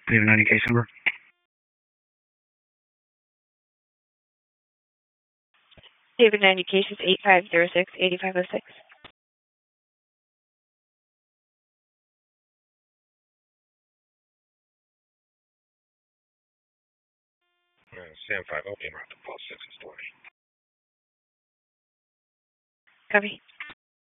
Leave a 90 case number. David 90 cases 8506-8506. Sam 5, okay, route to post 6 is 20. Copy.